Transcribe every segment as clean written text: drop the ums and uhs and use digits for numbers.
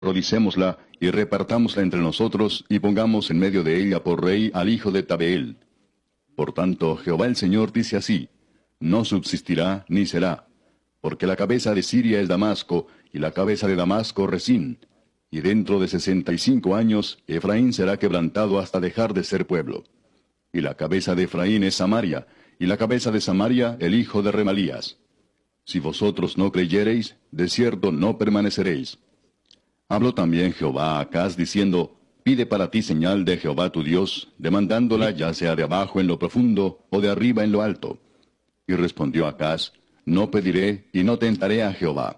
rodicémosla y repartámosla entre nosotros, y pongamos en medio de ella por rey al hijo de Tabeel. Por tanto, Jehová el Señor dice así: no subsistirá ni será, porque la cabeza de Siria es Damasco, y la cabeza de Damasco Resín. Y dentro de 65 años, Efraín será quebrantado hasta dejar de ser pueblo. Y la cabeza de Efraín es Samaria, y la cabeza de Samaria el hijo de Remalías. Si vosotros no creyereis, de cierto no permaneceréis. Habló también Jehová a Acaz, diciendo: pide para ti señal de Jehová tu Dios, demandándola ya sea de abajo en lo profundo, o de arriba en lo alto. Y respondió Acaz: no pediré, y no tentaré a Jehová.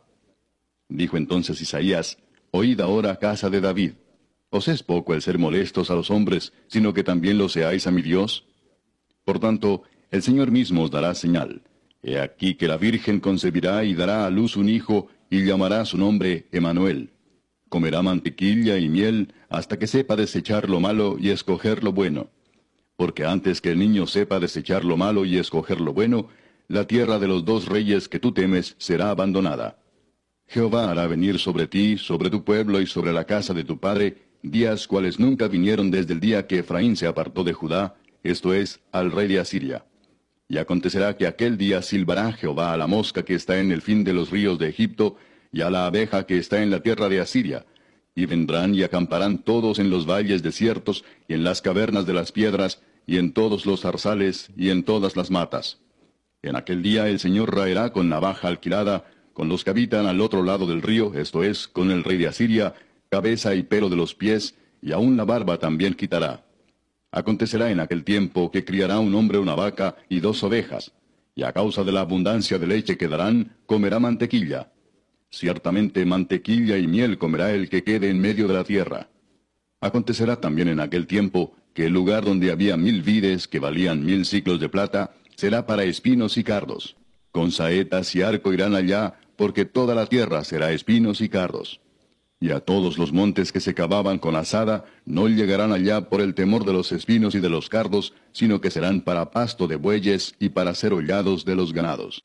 Dijo entonces Isaías: oíd ahora, casa de David. ¿Os es poco el ser molestos a los hombres, sino que también lo seáis a mi Dios? Por tanto, el Señor mismo os dará señal. He aquí que la Virgen concebirá y dará a luz un hijo, y llamará su nombre Emmanuel. Comerá mantequilla y miel, hasta que sepa desechar lo malo y escoger lo bueno. Porque antes que el niño sepa desechar lo malo y escoger lo bueno, la tierra de los dos reyes que tú temes será abandonada. Jehová hará venir sobre ti, sobre tu pueblo y sobre la casa de tu padre, días cuales nunca vinieron desde el día que Efraín se apartó de Judá, esto es, al rey de Asiria. Y acontecerá que aquel día silbará Jehová a la mosca que está en el fin de los ríos de Egipto, y a la abeja que está en la tierra de Asiria. Y vendrán y acamparán todos en los valles desiertos, y en las cavernas de las piedras, y en todos los zarzales, y en todas las matas. En aquel día el Señor raerá con navaja alquilada, con los que habitan al otro lado del río, esto es, con el rey de Asiria, cabeza y pelo de los pies, y aun la barba también quitará. Acontecerá en aquel tiempo que criará un hombre una vaca y 2 ovejas, y a causa de la abundancia de leche que darán, comerá mantequilla. Ciertamente mantequilla y miel comerá el que quede en medio de la tierra. Acontecerá también en aquel tiempo que el lugar donde había 1000 vides que valían 1000 siclos de plata, será para espinos y cardos. Con saetas y arco irán allá, porque toda la tierra será espinos y cardos. Y a todos los montes que se cavaban con azada, no llegarán allá por el temor de los espinos y de los cardos, sino que serán para pasto de bueyes y para ser hollados de los ganados.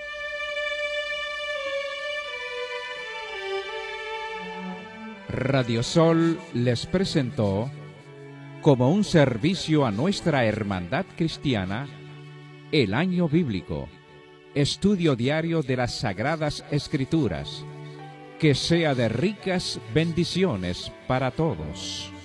Radio Sol les presentó, como un servicio a nuestra hermandad cristiana, el Año Bíblico, estudio diario de las Sagradas Escrituras. Que sea de ricas bendiciones para todos.